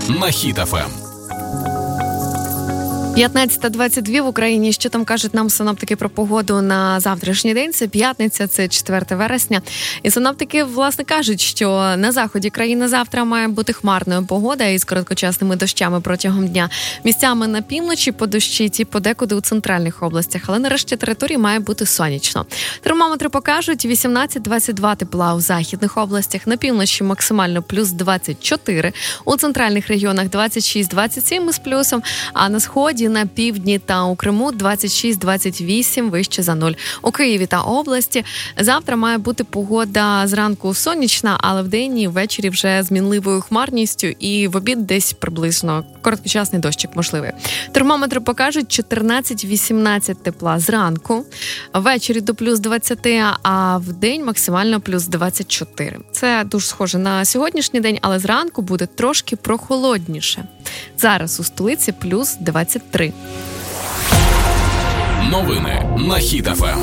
на Хіт ФМ. 15:22 в Україні. Що там кажуть нам синоптики про погоду на завтрашній день? Це п'ятниця, це 4 вересня. І синоптики, власне, кажуть, що на заході країни завтра має бути хмарною погода із короткочасними дощами протягом дня. Місцями на півночі подощить і подекуди у центральних областях, але на решті території має бути сонячно. Термометри покажуть 18-22 тепла у західних областях, на півночі максимально плюс 24, у центральних регіонах 26-27 із плюсом, а на сході, на півдні та у Криму 26-28 вище за 0. У Києві та області завтра має бути погода зранку сонячна, але вдень і ввечері вже з мінливою хмарністю і в обід десь приблизно короткочасний дощик можливий. Термометри покажуть 14-18 тепла зранку, ввечері до плюс 20, а вдень максимально плюс 24. Це дуже схоже на сьогоднішній день, але зранку буде трошки прохолодніше. Зараз у столиці плюс 23. Новини на Хіт ФМ.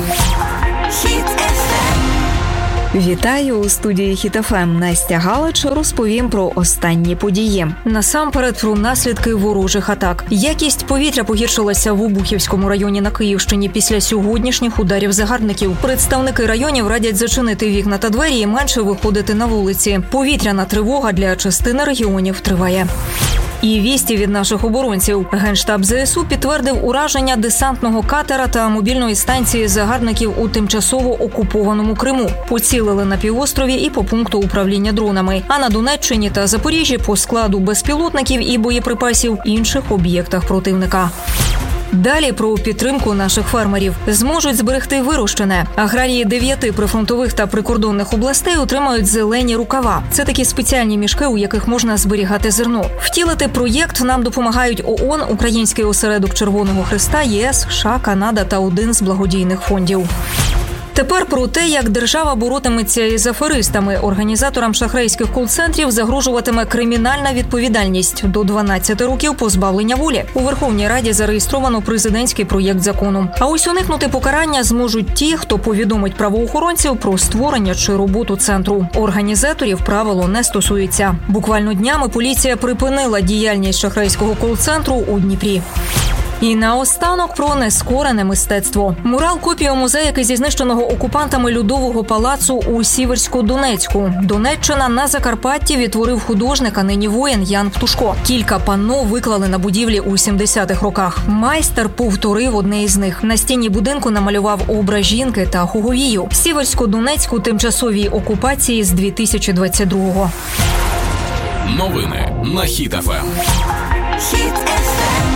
Вітаю у студії Хіт ФМ. Настя Галич розповім про останні події. Насамперед про наслідки ворожих атак. Якість повітря погіршилася в Обухівському районі на Київщині після сьогоднішніх ударів загарбників. Представники районів радять зачинити вікна та двері і менше виходити на вулиці. Повітряна тривога для частини регіонів триває. І вісті від наших оборонців. Генштаб ЗСУ підтвердив ураження десантного катера та мобільної станції загарбників у тимчасово окупованому Криму. Поцілили на півострові і по пункту управління дронами. А на Донеччині та Запоріжжі по складу безпілотників і боєприпасів інших об'єктах противника. Далі про підтримку наших фермерів. Зможуть зберегти вирощене. Аграрії 9 прифронтових та прикордонних областей отримають зелені рукава. Це такі спеціальні мішки, у яких можна зберігати зерно. Втілити проєкт нам допомагають ООН, Український осередок Червоного Хреста, ЄС, США, Канада та один з благодійних фондів. Тепер про те, як держава боротиметься із аферистами. Організаторам шахрайських кол-центрів загрожуватиме кримінальна відповідальність до 12 років позбавлення волі. У Верховній Раді зареєстровано президентський проєкт закону. А ось уникнути покарання зможуть ті, хто повідомить правоохоронців про створення чи роботу центру. Організаторів правило не стосується. Буквально днями поліція припинила діяльність шахрайського кол-центру у Дніпрі. І наостанок про нескорене мистецтво. Мурал – копія мозаїки зі знищеного окупантами Льодового палацу у Сіверську-Донецьку. Донеччина на Закарпатті відтворив художник, а нині воїн Ян Птушко. Кілька панно виклали на будівлі у 70-х роках. Майстер повторив одне із них. На стіні будинку намалював образ жінки та Хуговію. Сіверсько-Донецьку тимчасовій окупації з 2022-го. Новини на Хіт ФМ. Хіт ФМ.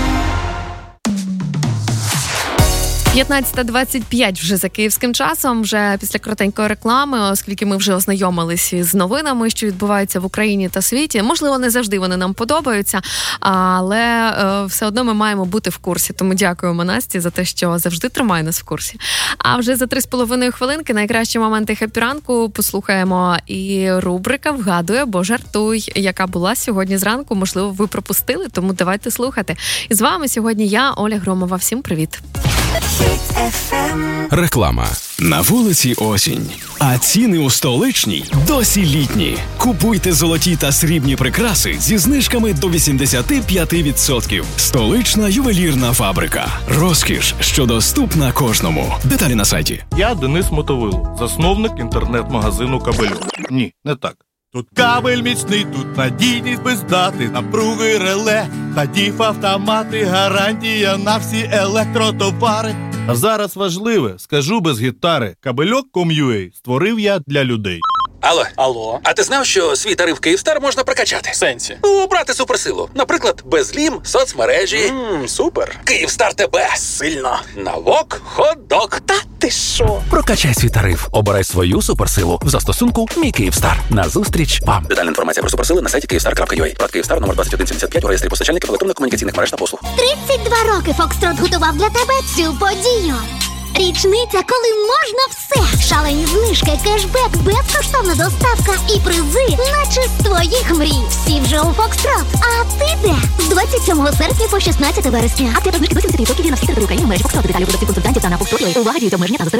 15:25 вже за київським часом, вже після коротенької реклами, оскільки ми вже ознайомилися з новинами, що відбуваються в Україні та світі. Можливо, не завжди вони нам подобаються, але все одно ми маємо бути в курсі. Тому дякуємо Насті за те, що завжди тримає нас в курсі. А вже за 3,5 хвилинки найкращі моменти хеппі-ранку послухаємо. І рубрика «Вгадуй або жартуй», яка була сьогодні зранку. Можливо, ви пропустили, тому давайте слухати. І з вами сьогодні я, Оля Громова. Всім привіт! Реклама. На вулиці осінь, а ціни у столичній досі літні. Купуйте золоті та срібні прикраси зі знижками до 85%. Столична ювелірна фабрика. Розкіш, що доступна кожному. Деталі на сайті. Я Денис Мотовило, засновник інтернет-магазину «Кабельок». Ні, не так. Тут кабель міцний, тут надійність без дати, напруги реле, та діф-автомати, гарантія на всі електротовари. А зараз важливе, скажу без гітари, Кабельок.com.ua створив я для людей. Алло. А ти знав, що свій тариф Київстар можна прокачати? В сенсі? Обрати суперсилу. Наприклад, безлім, соцмережі. Супер. Київстар тебе. Сильно. Навок, хот-дог. Та ти що? Прокачай свій тариф. Обирай свою суперсилу в застосунку «Мій Київстар». Назустріч вам. Детальна інформація про суперсили на сайті Київстар.ua. Брат Київстар, номер 2175 у реєстрі постачальників електронно-комунікаційних мереж та послуг. 32 роки Фокстрот готував для тебе цю подію. Річниця, коли можна все. Шалені знижки, кешбек, безкоштовна доставка і призи, наче з твоїх мрій. Всі вже у Фокстрот. А ти де? З 27 серпня по 16 вересня. А ти знижки до 70% на всі території України в мережі Фокстрот. Деталі у продавців консультантів та на Фокстрот.ua. Увага, діють обмеження та застереження.